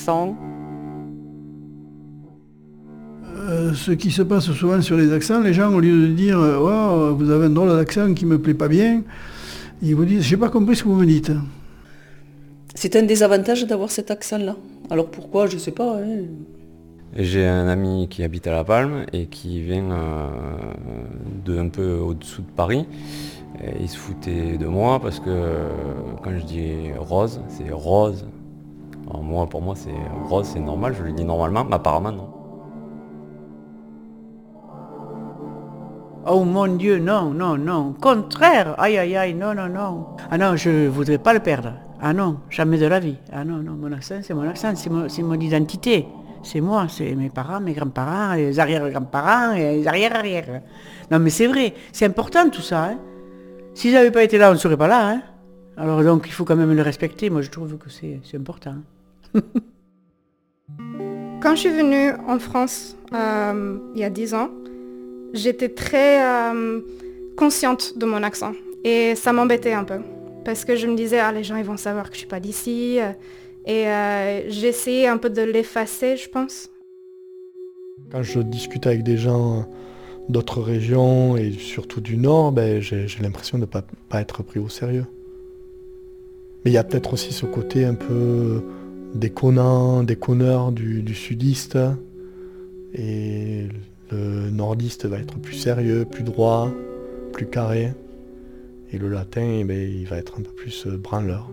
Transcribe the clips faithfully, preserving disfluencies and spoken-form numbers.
accent. Euh, ce qui se passe souvent sur les accents, les gens, au lieu de dire « Oh, vous avez un drôle d'accent qui ne me plaît pas bien », ils vous disent « J'ai pas compris ce que vous me dites ». C'est un désavantage d'avoir cet accent-là. Alors pourquoi, je ne sais pas. Hein. J'ai un ami qui habite à La Palme et qui vient euh, de un peu au-dessous de Paris. Et il se foutait de moi parce que euh, quand je dis rose, c'est rose. Alors moi, pour moi, c'est rose, c'est normal, je le dis normalement, mais apparemment non. Oh mon Dieu, non, non, non. Contraire, aïe, aïe, aïe, non, non, non. Ah non, je ne voudrais pas le perdre. Ah non, jamais de la vie. Ah non, non, mon accent, c'est mon accent, c'est mon, c'est mon identité. C'est moi, c'est mes parents, mes grands-parents, les arrière-grands-parents et les arrière-arrière. Non mais c'est vrai, c'est important tout ça. Hein. S'ils n'avaient pas été là, on ne serait pas là. Hein. Alors donc il faut quand même le respecter, moi je trouve que c'est, c'est important. Quand je suis venue en France, euh, il y a dix ans, j'étais très euh, consciente de mon accent. Et ça m'embêtait un peu. Parce que je me disais, ah les gens ils vont savoir que je ne suis pas d'ici. Et euh, j'essayais un peu de l'effacer, je pense. Quand je discute avec des gens d'autres régions et surtout du Nord, ben, j'ai, j'ai l'impression de ne pas, pas être pris au sérieux. Mais il y a peut-être aussi ce côté un peu déconnant, déconneur du, du sudiste. Et le nordiste va être plus sérieux, plus droit, plus carré. Et le latin, ben, il va être un peu plus branleur.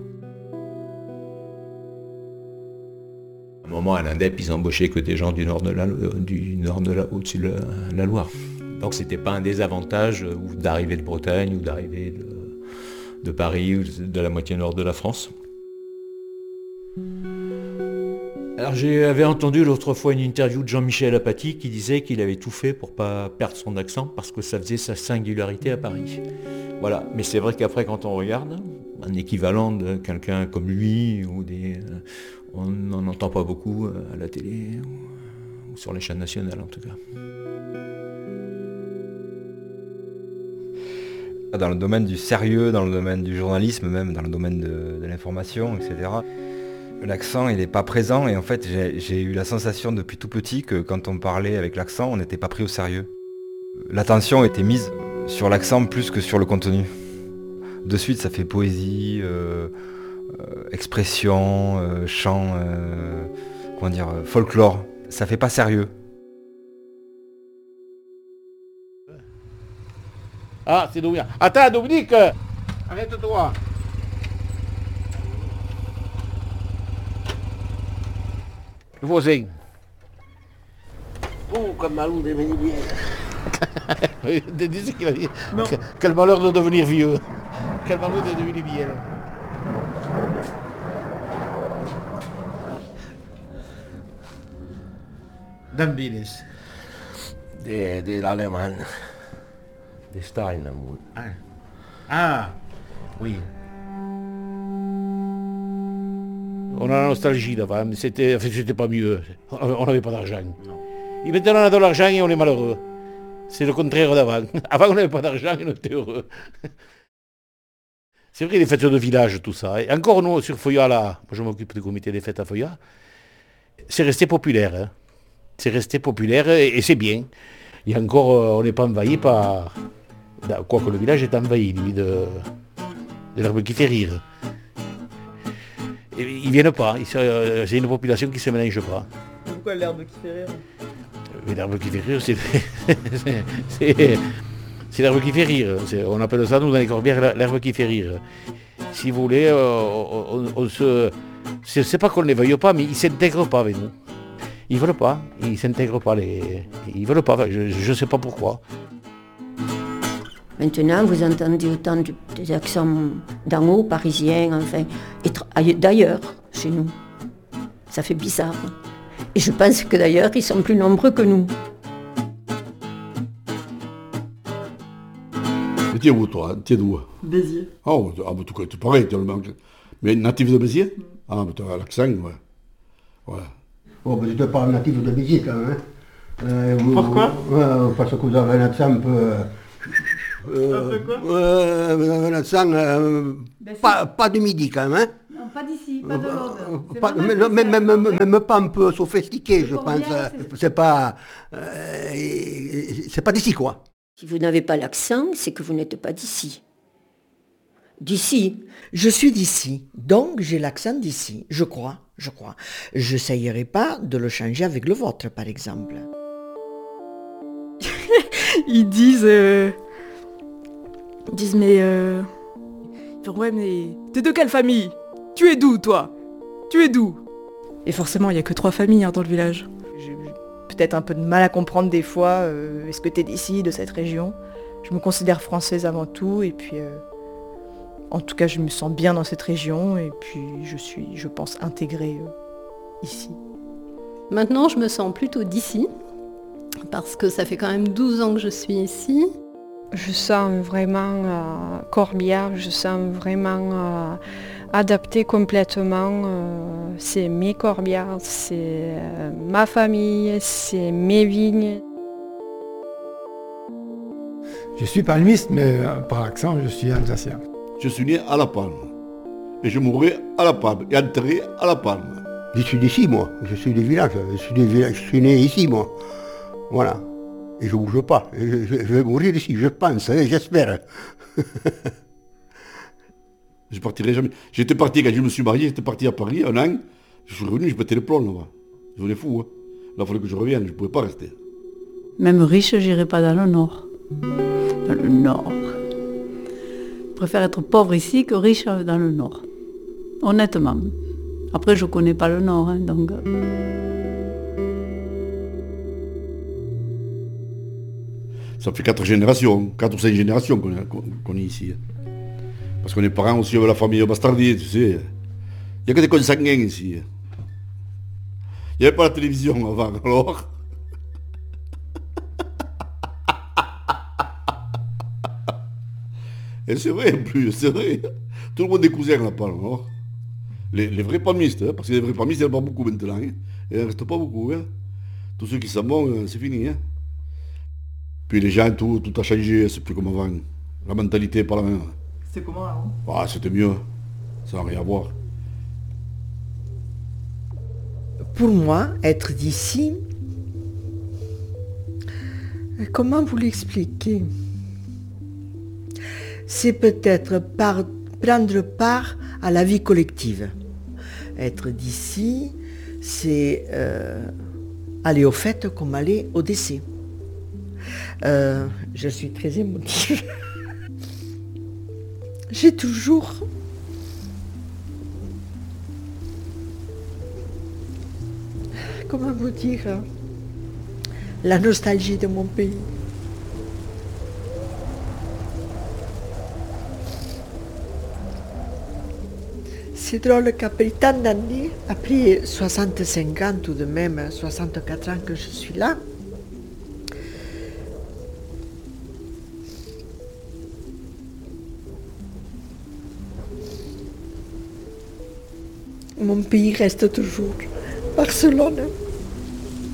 À un moment, à l'Indep, ils embauchaient que des gens du nord de la, du nord de la, au-dessus de la, la Loire. Donc c'était pas un désavantage d'arriver de Bretagne ou d'arriver de, de Paris ou de la moitié nord de la France. Alors j'avais entendu l'autre fois une interview de Jean-Michel Apathy qui disait qu'il avait tout fait pour pas perdre son accent parce que ça faisait sa singularité à Paris. Voilà, mais c'est vrai qu'après quand on regarde, un équivalent de quelqu'un comme lui ou des... On n'en entend pas beaucoup à la télé ou sur les chaînes nationales en tout cas. Dans le domaine du sérieux, dans le domaine du journalisme même, dans le domaine de, de l'information, et cetera. L'accent, il n'est pas présent et en fait j'ai, j'ai eu la sensation depuis tout petit que quand on parlait avec l'accent, on n'était pas pris au sérieux. L'attention était mise sur l'accent plus que sur le contenu. De suite, ça fait poésie, euh, euh, expression, euh, chant, euh, comment dire, euh, folklore. Ça fait pas sérieux. Ah, c'est Dominique. Attends, Dominique, arrête-toi. Le voisin. Oh, comme malou de devenir vieux. Dis qu'il a dit. Quel malheur de devenir vieux. Quel malheur de devenir vieux. D'où bist de, de l'Allemagne. De Steinermund. Ah. Ah, oui. On a la nostalgie d'avant, mais c'était, enfin, c'était pas mieux. On n'avait pas d'argent. Non. Et maintenant on a de l'argent et on est malheureux. C'est le contraire d'avant. Avant on n'avait pas d'argent et on était heureux. C'est vrai les fêtes de village, tout ça. Et encore nous, sur Foya, là, moi je m'occupe du comité des fêtes à Foya, c'est resté populaire. Hein. C'est resté populaire et, et c'est bien. Il y a encore, euh, on n'est pas envahi par... Quoique le village est envahi, lui, de, de l'herbe qui fait rire. Et ils viennent pas, ils, euh, c'est une population qui ne se mélange pas. Pourquoi l'herbe qui fait rire? Mais l'herbe qui fait rire, c'est, c'est, c'est, c'est l'herbe qui fait rire. C'est, on appelle ça, nous, dans les Corbières, l'herbe qui fait rire. Si vous voulez, euh, on, on, on se... C'est, c'est pas qu'on ne les veuille pas, mais ils ne s'intègrent pas avec nous. Ils ne veulent pas, ils ne s'intègrent pas. Les... Ils veulent pas, je ne sais pas pourquoi. Maintenant, vous entendez autant de, des accents d'en haut, parisiens, enfin, et tra- d'ailleurs, chez nous. Ça fait bizarre. Et je pense que d'ailleurs, ils sont plus nombreux que nous. Et tu es où, toi? Tu es d'où? Béziers. Oh, ah, bah, tu es pareil, tu es le manque. Mais natif de Béziers? Ah, mais tu as l'accent, ouais. Ouais. Oh, ben, tu n'es pas un natif de Béziers, quand même. Hein. Euh, vous, Pourquoi vous, euh, Parce que vous avez un accent un peu... Euh, Euh, un peu quoi euh, Vous avez un accent euh, pas, pas du midi quand même, hein. pas d'ici, pas de l'Aude. Pas- même, même, même, même- même pas un peu sophistiqué, je pense. euh, C'est pas, euh, c'est pas d'ici, quoi. Si vous n'avez pas l'accent, c'est que vous n'êtes pas d'ici. D'ici. Je suis d'ici, donc j'ai l'accent d'ici, je crois, je crois. Je n'essayerai pas de le changer avec le vôtre, par exemple. Ils disent... euh, Ils disent, mais... Euh... ils font, ouais, mais... T'es de quelle famille? Tu es d'où, toi? Tu es d'où? Et forcément, il n'y a que trois familles hein, dans le village. J'ai peut-être un peu de mal à comprendre des fois, euh, est-ce que t'es d'ici, de cette région? Je me considère française avant tout, et puis... euh, en tout cas, je me sens bien dans cette région, et puis je suis, je pense, intégrée euh, ici. Maintenant, je me sens plutôt d'ici, parce que ça fait quand même douze ans que je suis ici. Je sens vraiment euh, Corbière, je sens vraiment euh, adapté complètement. Euh, c'est mes Corbières, c'est euh, ma famille, c'est mes vignes. Je suis palmiste, mais euh, par accent, je suis alsacien. Je suis né à La Palme. Et je mourrai à La Palme. Et enterré à La Palme. Je suis d'ici, moi. Je suis des villages. Je suis, des villages. Je suis né ici, moi. Voilà. Et je ne bouge pas. Et je, je- je vais mourir ici, je pense, hein, j'espère. Je partirai jamais. J'étais parti quand je me suis marié, j'étais parti à Paris un an. Je suis revenu, je pétais les plombs là-bas. Je venais fou. Hein. Là, il fallait que je revienne, je ne pouvais pas rester. Même riche, j'irai pas dans le nord. Dans le nord. Je préfère être pauvre ici que riche dans le nord. Honnêtement. Après, je connais pas le nord, hein, donc... Ça fait quatre générations, quatre ou cinq générations qu'on est, qu'on- qu'on est ici. hein. Parce qu'on est parents aussi avec la famille Bastardier, tu sais. Il n'y a que des consanguins ici. hein. Il n'y avait pas la télévision avant, alors. Et c'est vrai en plus, c'est vrai. Tout le monde est cousin là Palme, alors. Les, les vrais palmistes, hein, parce que les vrais palmistes, il n'y en a pas beaucoup maintenant. Hein. Il ne reste pas beaucoup. Hein. Tous ceux qui s'en vont, euh, c'est fini. Hein. Puis les gens, tout, tout a changé, c'est plus comme avant. La mentalité est pas la même. C'était comment avant? Ah, c'était mieux. Ça n'a rien à voir. Pour moi, être d'ici, comment vous l'expliquer? C'est peut-être par- prendre part à la vie collective. Être d'ici, c'est euh, aller au fête comme aller au décès. Euh, je suis très émotive. J'ai toujours comment vous dire, la nostalgie de mon pays. C'est drôle qu'après tant d'années, après soixante-cinq ans tout de même, soixante-quatre ans que je suis là, mon pays reste toujours Barcelone.